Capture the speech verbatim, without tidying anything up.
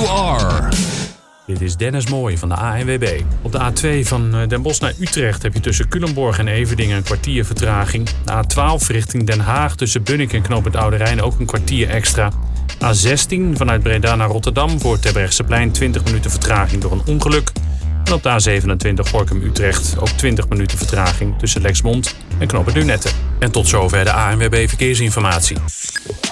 you are. Dit is Dennis Mooij van de A N W B. Op de A twee van Den Bosch naar Utrecht heb je tussen Culemborg en Everdingen een kwartier vertraging. De A twaalf richting Den Haag tussen Bunnik en Knooppunt Oude Rijn ook een kwartier extra. A zestien vanuit Breda naar Rotterdam voor Terbrechtseplein twintig minuten vertraging door een ongeluk. En op de A zevenentwintig Gorinchem-Utrecht ook twintig minuten vertraging tussen Lexmond en Knooppunt Lunette. En tot zover de A N W B Verkeersinformatie.